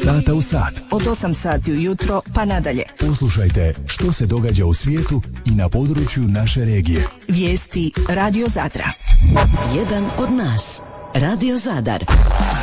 sata u sat. Od 8 sati ujutro pa nadalje. Poslušajte što se događa u svijetu i na području naše regije. Vijesti Radio Zadra. Jedan od nas. Radio Zadar.